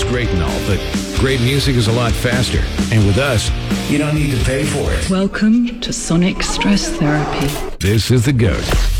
music's great and all, but great music is a lot faster. And with us, you don't need to pay for it. Welcome to Sonic Stress Therapy. This is The GOAT.